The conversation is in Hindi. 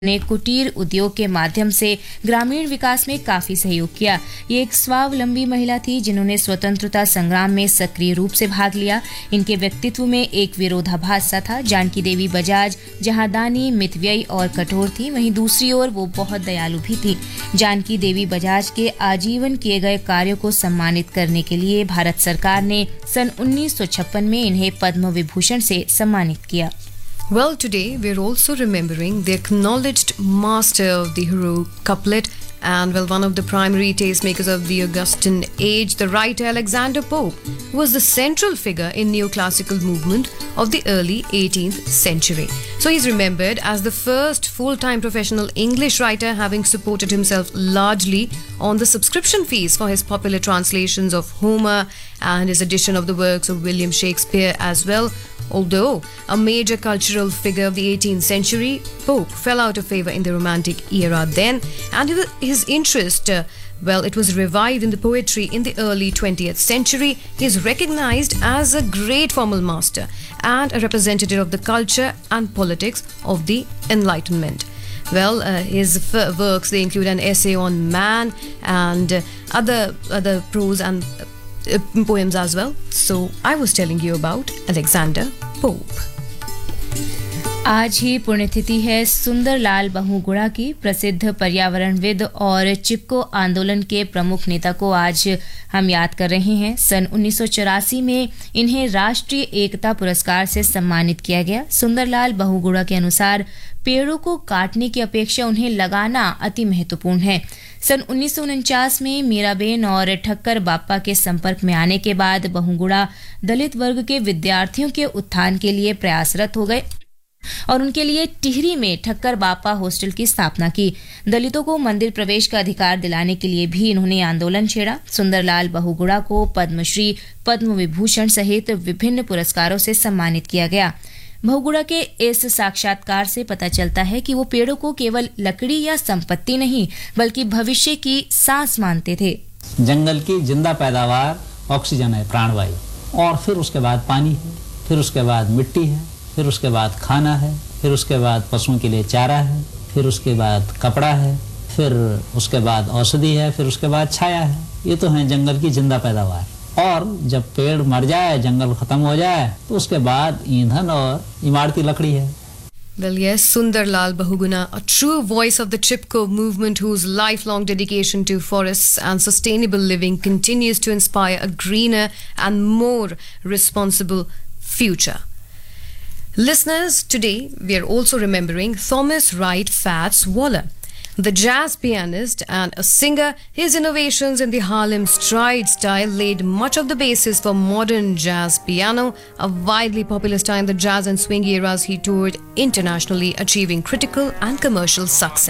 ने कुटीर उद्योग के माध्यम से ग्रामीण विकास में काफी सहयोग किया। ये एक स्वावलंबी महिला थी जिन्होंने स्वतंत्रता संग्राम में सक्रिय रूप से भाग लिया। इनके व्यक्तित्व में एक विरोधाभास सा था। जानकी देवी बजाज जहां दानी, मितव्ययी और कठोर थी, वहीं दूसरी ओर वो बहुत दयालु भी थी। जानकी देवी बजाज के आजीवन किए गए कार्यों को सम्मानित करने के लिए भारत सरकार ने सन 1956 में इन्हें पद्म विभूषण से सम्मानित किया। Well, today we're also remembering the acknowledged master of the heroic couplet and, well, one of the primary tastemakers of the Augustan age, the writer Alexander Pope, who was the central figure in neoclassical movement of the early 18th century. So he's remembered as the first full-time professional English writer, having supported himself largely on the subscription fees for his popular translations of Homer and his edition of the works of William Shakespeare as well. Although a major cultural figure of the 18th century, Pope fell out of favor in the Romantic era then, and his interest, it was revived in the poetry in the early 20th century. He is recognized as a great formal master and a representative of the culture and politics of the Enlightenment. Well, his works, they include an essay on man and other prose and poems as well. So I was telling you about Alexander Pope. आज ही पुण्यतिथि है सुंदरलाल बहुगुणा की। प्रसिद्ध पर्यावरणविद और चिपको आंदोलन के प्रमुख नेता को आज हम याद कर रहे हैं। सन 1984 में इन्हें राष्ट्रीय एकता पुरस्कार से सम्मानित किया गया। सुंदरलाल बहुगुणा के अनुसार पेड़ों को काटने की अपेक्षा उन्हें लगाना अति महत्वपूर्ण है। सन 1949 में मीराबेन और ठक्कर बाप्पा के संपर्क में आने के बाद बहुगुणा दलित वर्ग के विद्यार्थियों के उत्थान के लिए प्रयासरत हो गए और उनके लिए टिहरी में ठक्कर बाप्पा हॉस्टल की स्थापना की। दलितों को मंदिर प्रवेश का अधिकार दिलाने के लिए भी इन्होंने आंदोलन छेड़ा। सुंदरलाल बहुगुणा को पद्मश्री, पद्म विभूषण सहित विभिन्न पुरस्कारों से सम्मानित किया गया। बहुगुणा के इस साक्षात्कार से पता चलता है कि वो पेड़ों को केवल लकड़ी या संपत्ति नहीं बल्कि भविष्य की सांस मानते थे। जंगल की जिंदा पैदावार ऑक्सीजन है, प्राणवायु, और फिर उसके बाद पानी है, फिर उसके बाद मिट्टी है, फिर उसके बाद खाना है, फिर उसके बाद पशुओं के लिए चारा है, फिर उसके बाद कपड़ा है, फिर उसके बाद औषधि है, फिर उसके बाद छाया है। ये तो है जंगल की जिंदा पैदावार। और जब पेड़ मर जाए, जंगल खत्म हो जाए, तो उसके बाद ईंधन और इमारती लकड़ी है। Well, yes, Sundarlal Bahuguna, a true voice of the Chipko movement whose lifelong dedication to forests and sustainable living continues to inspire a greener and more responsible future. Listeners, today we are also remembering Thomas Wright Fats Waller, the jazz pianist and a singer. His innovations in the Harlem stride style laid much of the basis for modern jazz piano, a widely popular style in the jazz and swing eras. He toured internationally, achieving critical and commercial success.